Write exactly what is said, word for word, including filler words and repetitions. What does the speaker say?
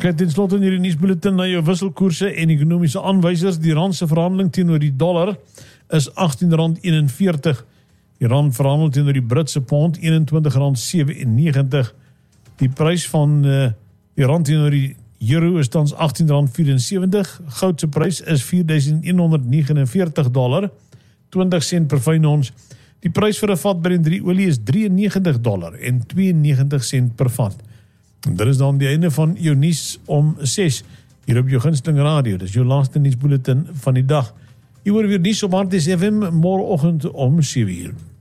Ons kyk ten slotte in hierdie nuusbulletin na jou wisselkoerse en ekonomiese aanwysers. Die rand se verhandeling teenoor die dollar is agttien rand eenenveertig. Die rand verhandel teenoor die Britse pond eenentwintig rand sewennegentig. Die prys van uh, die rand teenoor die euro is tans agttien rand vierensewentig. Goud se prys is vier duisend honderd negenenveertig dollar, twintig sent per fyn ons. Die prys vir 'n vat Brent drie olie is drieënnegentig dollar en tweeënnegentig sent per vat. En dit is dan die einde van jou nuus om ses hier op jou gunsteling radio. Dis jou laaste nuusbulletin van die dag. Jy hoor weer nuus op Harties F M môreoggend om sewe uur.